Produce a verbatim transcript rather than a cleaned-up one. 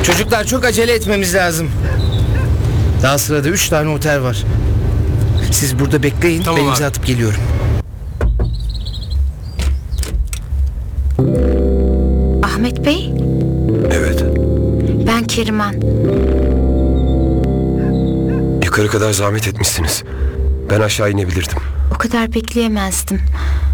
Çocuklar çok acele etmemiz lazım. Daha sırada üç tane otel var. Siz burada bekleyin, Tamam ben imza abi. atıp geliyorum. Ahmet Bey, Evet. ben Keriman. Yukarı kadar zahmet etmişsiniz. Ben aşağı inebilirdim. O kadar bekleyemezdim.